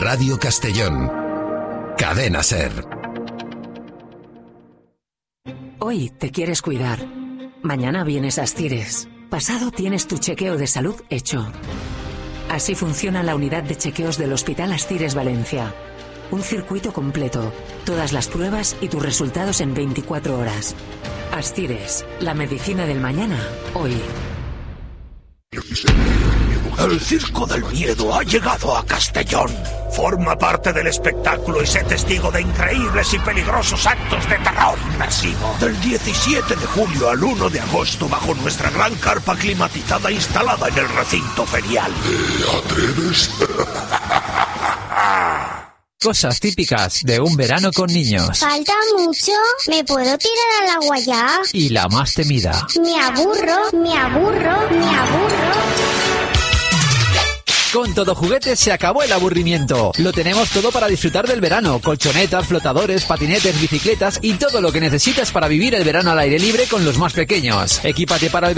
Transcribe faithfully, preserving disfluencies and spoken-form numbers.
Radio Castellón. Cadena SER. Hoy te quieres cuidar. Mañana vienes a Astires. Pasado tienes tu chequeo de salud hecho. Así funciona la unidad de chequeos del Hospital Astires Valencia. Un circuito completo, todas las pruebas y tus resultados en veinticuatro horas. Astires, la medicina del mañana, hoy. El Circo del Miedo ha llegado a Castellón. Forma parte del espectáculo y sé testigo de increíbles y peligrosos actos de terror inmersivo. Del diecisiete de julio al uno de agosto bajo nuestra gran carpa climatizada instalada en el recinto ferial. ¿Te atreves? Cosas típicas de un verano con niños. ¿Falta mucho? ¿Me puedo tirar al agua ya? Y la más temida. Me aburro, me aburro, me aburro. Con Todo Juguetes se acabó el aburrimiento. Lo tenemos todo para disfrutar del verano. Colchonetas, flotadores, patinetes, bicicletas y todo lo que necesitas para vivir el verano al aire libre con los más pequeños. Equípate para el